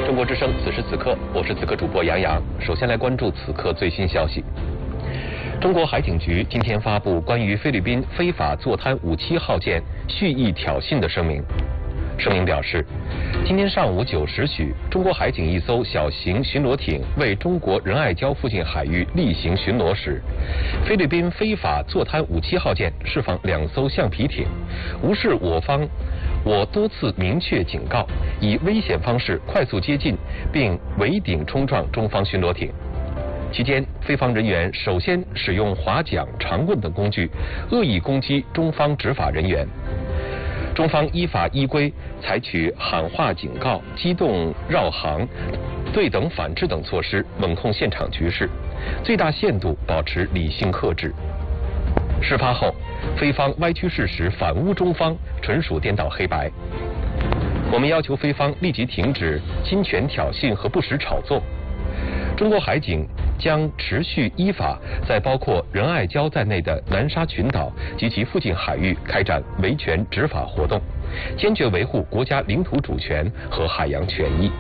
中国之声，此时此刻，我是此刻主播杨洋。首先来关注此刻最新消息。中国海警局今天发布关于菲律宾非法坐滩57号舰蓄意挑衅的声明。声明表示，今天上午9时许，中国海警一艘小型巡逻艇为中国仁爱礁附近海域例行巡逻时，菲律宾非法坐滩57号舰释放2艘橡皮艇，无视我多次明确警告，以危险方式快速接近，并围顶冲撞中方巡逻艇。期间，菲方人员首先使用划桨、长棍等工具，恶意攻击中方执法人员。中方依法依规采取喊话警告、机动绕航、对等反制等措施，稳控现场局势，最大限度保持理性克制。事发后，菲方歪曲事实、反诬中方，纯属颠倒黑白。我们要求菲方立即停止侵权挑衅和不实炒作。中国海警将持续依法在包括仁爱礁在内的南沙群岛及其附近海域开展维权执法活动，坚决维护国家领土主权和海洋权益。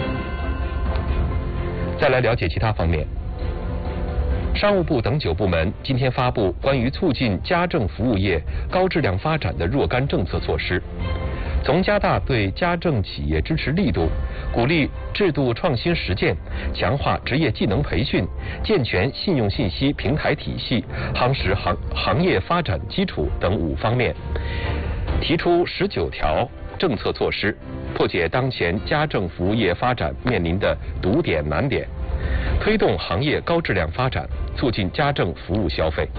再来了解其他方面。商务部等9部门今天发布关于促进家政服务业高质量发展的若干政策措施，从加大对家政企业支持力度，鼓励制度创新实践，强化职业技能培训，健全信用信息平台体系，夯实行业发展基础等5方面，提出19条政策措施，破解当前家政服务业发展面临的堵点难点，推动行业高质量发展，促进家政服务消费。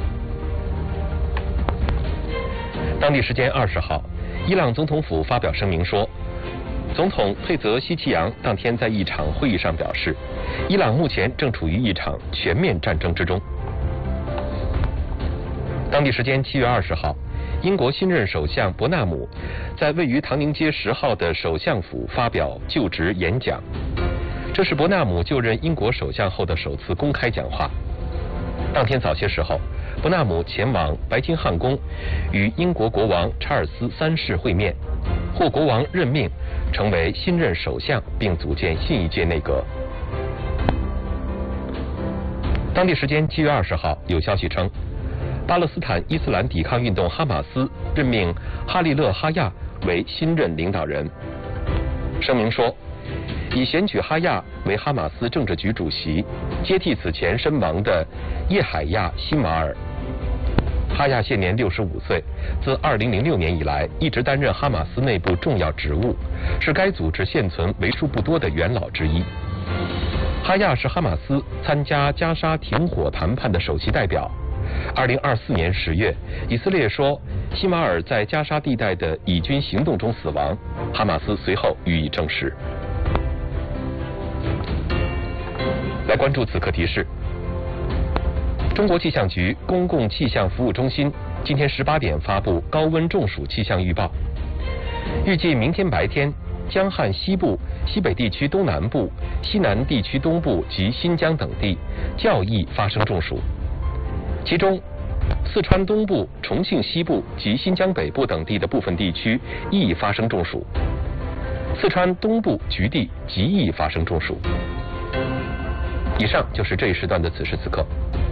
当地时间20号，伊朗总统府发表声明说，总统佩泽希奇扬当天在一场会议上表示，伊朗目前正处于一场全面战争之中。当地时间7月20号，英国新任首相伯纳姆在位于唐宁街10号的首相府发表就职演讲，这是伯纳姆就任英国首相后的首次公开讲话。当天早些时候，伯纳姆前往白金汉宫与英国国王查尔斯3世会面，获国王任命成为新任首相，并组建新一届内阁。当地时间7月20号，有消息称，巴勒斯坦伊斯兰抵抗运动哈马斯任命哈利勒·哈亚为新任领导人。声明说，已选举哈亚为哈马斯政治局主席，接替此前身亡的叶海亚·辛马尔。哈亚现年65岁，自2006年以来一直担任哈马斯内部重要职务，是该组织现存为数不多的元老之一。哈亚是哈马斯参加加沙停火谈判的首席代表。2024年10月，以色列说辛马尔在加沙地带的以军行动中死亡，哈马斯随后予以证实。来关注此刻提示。中国气象局公共气象服务中心今天18点发布高温中暑气象预报，预计明天白天江汉西部、西北地区东南部、西南地区东部及新疆等地较易发生中暑，其中四川东部、重庆西部及新疆北部等地的部分地区易发生中暑，四川东部局地极易发生中暑。以上就是这一时段的此时此刻。